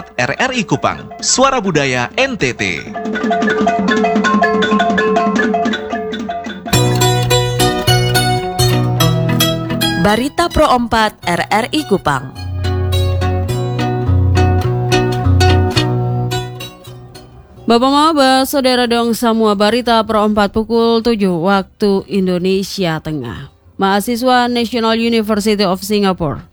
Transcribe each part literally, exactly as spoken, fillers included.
empat R R I Kupang, Suara Budaya N T T. Barita Pro empat R R I Kupang. Bapak-bapak, saudara dong semua, Barita Pro empat pukul tujuh waktu Indonesia Tengah. Mahasiswa National University of Singapore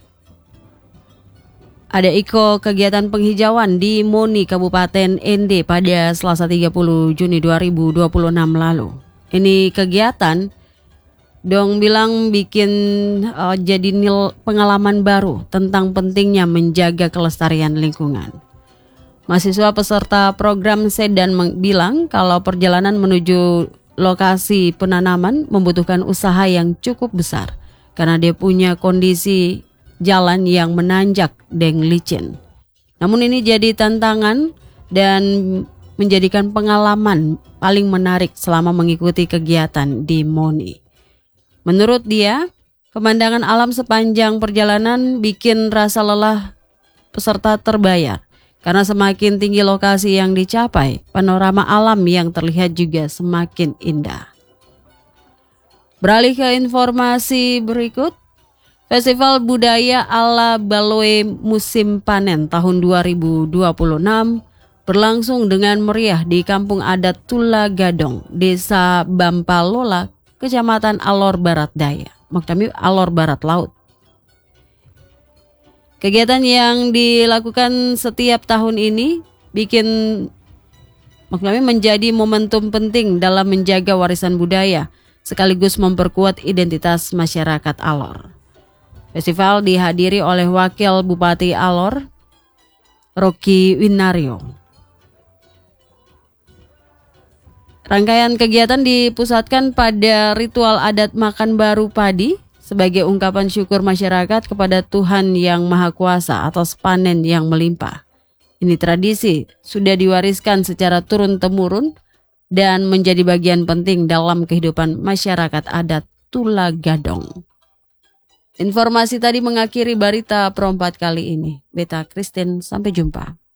ada iko kegiatan penghijauan di Moni, Kabupaten N D pada Selasa tiga puluh Juni dua ribu dua puluh enam lalu. Ini kegiatan dong bilang bikin uh, jadi nil pengalaman baru tentang pentingnya menjaga kelestarian lingkungan. Mahasiswa peserta program Sedan bilang kalau perjalanan menuju lokasi penanaman membutuhkan usaha yang cukup besar karena dia punya kondisi jalan yang menanjak dan licin. Namun ini jadi tantangan dan menjadikan pengalaman paling menarik selama mengikuti kegiatan di Moni. Menurut dia, pemandangan alam sepanjang perjalanan bikin rasa lelah peserta terbayar. Karena semakin tinggi lokasi yang dicapai, panorama alam yang terlihat juga semakin indah. Beralih ke informasi berikut, Festival Budaya ala Baloe Musim Panen tahun dua ribu dua puluh enam berlangsung dengan meriah di Kampung Adat Tula Gadong, Desa Bampalola, Kecamatan Alor Barat Daya, maksudnya Alor Barat Laut. Kegiatan yang dilakukan setiap tahun ini bikin maksudnya menjadi momentum penting dalam menjaga warisan budaya sekaligus memperkuat identitas masyarakat Alor. Festival dihadiri oleh Wakil Bupati Alor, Rocky Winario. Rangkaian kegiatan dipusatkan pada ritual adat makan baru padi sebagai ungkapan syukur masyarakat kepada Tuhan Yang Maha Kuasa atas panen yang melimpah. Ini tradisi sudah diwariskan secara turun-temurun dan menjadi bagian penting dalam kehidupan masyarakat adat Tula Gadong. Informasi tadi mengakhiri Barita Pro empat kali ini. Beta Kristen, sampai jumpa.